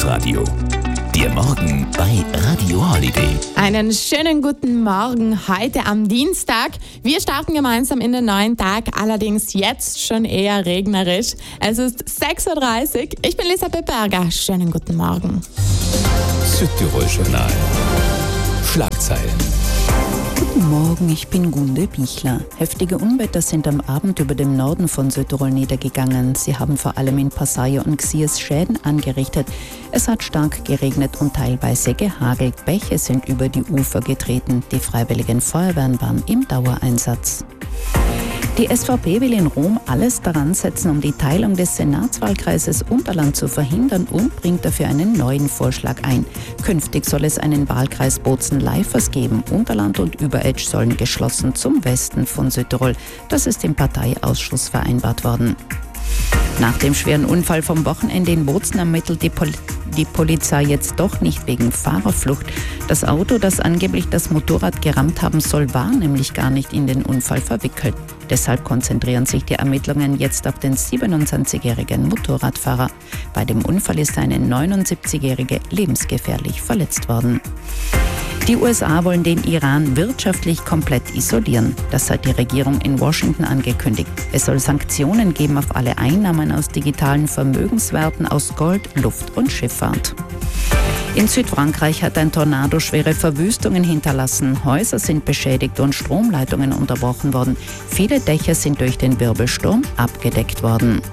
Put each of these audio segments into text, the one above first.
Live-Radio. Der Morgen bei Radio Holiday. Einen schönen guten Morgen heute am Dienstag. Wir starten gemeinsam in den neuen Tag, allerdings jetzt schon eher regnerisch. Es ist 6.30 Uhr. Ich bin Elisabeth Berger. Schönen guten Morgen. Südtirol-Journal. Schlagzeilen. Guten Morgen, ich bin Gunde Bichler. Heftige Unwetter sind am Abend über dem Norden von Südtirol niedergegangen. Sie haben vor allem in Passaia und Xiers Schäden angerichtet. Es hat stark geregnet und teilweise gehagelt. Bäche sind über die Ufer getreten. Die Freiwilligen Feuerwehren waren im Dauereinsatz. Die SVP will in Rom alles daran setzen, um die Teilung des Senatswahlkreises Unterland zu verhindern und bringt dafür einen neuen Vorschlag ein. Künftig soll es einen Wahlkreis Bozen-Leifers geben. Unterland und Überetsch sollen geschlossen zum Westen von Südtirol. Das ist im Parteiausschuss vereinbart worden. Nach dem schweren Unfall vom Wochenende in Bozen ermittelt die Polizei jetzt doch nicht wegen Fahrerflucht. Das Auto, das angeblich das Motorrad gerammt haben soll, war nämlich gar nicht in den Unfall verwickelt. Deshalb konzentrieren sich die Ermittlungen jetzt auf den 27-jährigen Motorradfahrer. Bei dem Unfall ist eine 79-jährige lebensgefährlich verletzt worden. Die USA wollen den Iran wirtschaftlich komplett isolieren. Das hat die Regierung in Washington angekündigt. Es soll Sanktionen geben auf alle Einnahmen aus digitalen Vermögenswerten aus Gold, Luft- und Schifffahrt. In Südfrankreich hat ein Tornado schwere Verwüstungen hinterlassen. Häuser sind beschädigt und Stromleitungen unterbrochen worden. Viele Dächer sind durch den Wirbelsturm abgedeckt worden.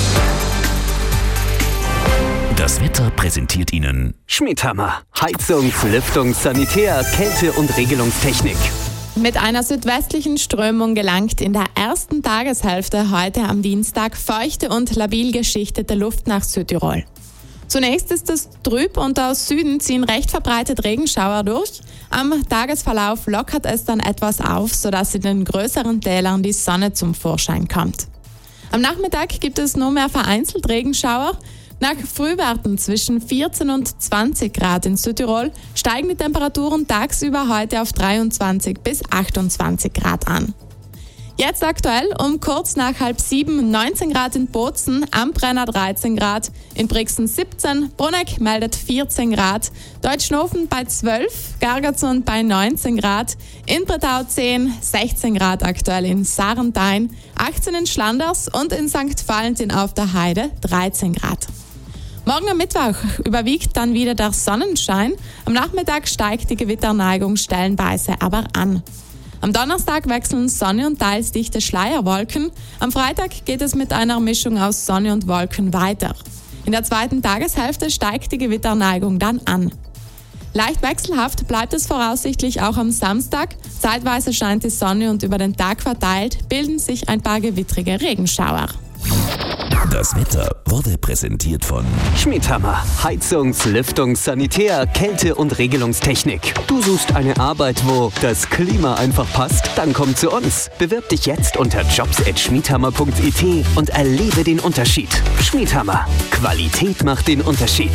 Das Wetter präsentiert Ihnen Schmidhammer. Heizungs-, Lüftungs-, Sanitär-, Kälte- und Regelungstechnik. Mit einer südwestlichen Strömung gelangt in der ersten Tageshälfte heute am Dienstag feuchte und labil geschichtete Luft nach Südtirol. Zunächst ist es trüb und aus Süden ziehen recht verbreitet Regenschauer durch. Am Tagesverlauf lockert es dann etwas auf, sodass in den größeren Tälern die Sonne zum Vorschein kommt. Am Nachmittag gibt es nur mehr vereinzelt Regenschauer. Nach Frühwerten zwischen 14 und 20 Grad in Südtirol steigen die Temperaturen tagsüber heute auf 23 bis 28 Grad an. Jetzt aktuell um kurz nach 6:30 19 Grad in Bozen, am Brenner 13 Grad, in Brixen 17, Bruneck meldet 14 Grad, Deutschnofen bei 12, Gargarzund bei 19 Grad, in Bretau 10, 16 Grad aktuell in Sarntein, 18 in Schlanders und in St. Valentin auf der Heide 13 Grad. Morgen am Mittwoch überwiegt dann wieder der Sonnenschein. Am Nachmittag steigt die Gewitterneigung stellenweise aber an. Am Donnerstag wechseln Sonne und teils dichte Schleierwolken. Am Freitag geht es mit einer Mischung aus Sonne und Wolken weiter. In der zweiten Tageshälfte steigt die Gewitterneigung dann an. Leicht wechselhaft bleibt es voraussichtlich auch am Samstag. Zeitweise scheint die Sonne und über den Tag verteilt bilden sich ein paar gewittrige Regenschauer. Das Wetter wurde präsentiert von Schmidhammer. Heizungs-, Lüftungs-, Sanitär-, Kälte- und Regelungstechnik. Du suchst eine Arbeit, wo das Klima einfach passt? Dann komm zu uns. Bewirb dich jetzt unter jobs@schmidhammer.it und erlebe den Unterschied. Schmidhammer. Qualität macht den Unterschied.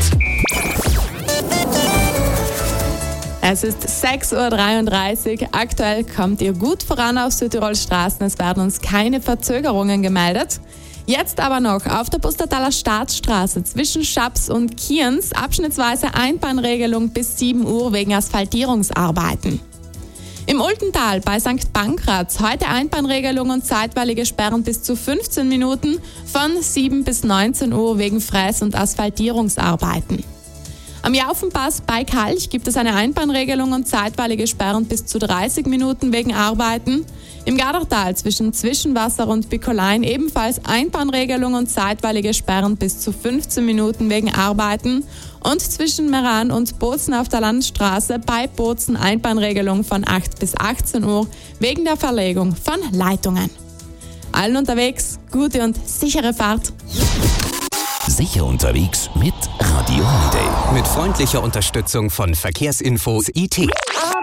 Es ist 6.33 Uhr. Aktuell kommt ihr gut voran auf Südtirols Straßen. Es werden uns keine Verzögerungen gemeldet. Jetzt aber noch auf der Pustertaler Staatsstraße zwischen Schaps und Kiens abschnittsweise Einbahnregelung bis 7 Uhr wegen Asphaltierungsarbeiten. Im Ultental bei St. Pankraz heute Einbahnregelung und zeitweilige Sperren bis zu 15 Minuten von 7 bis 19 Uhr wegen Fräs- und Asphaltierungsarbeiten. Am Jaufenpass bei Kalch gibt es eine Einbahnregelung und zeitweilige Sperren bis zu 30 Minuten wegen Arbeiten. Im Gardertal zwischen Zwischenwasser und Bikolein ebenfalls Einbahnregelung und zeitweilige Sperren bis zu 15 Minuten wegen Arbeiten. Und zwischen Meran und Bozen auf der Landstraße bei Bozen Einbahnregelung von 8 bis 18 Uhr wegen der Verlegung von Leitungen. Allen unterwegs gute und sichere Fahrt. Sicher unterwegs mit Radio Holiday. Mit freundlicher Unterstützung von Verkehrsinfo IT.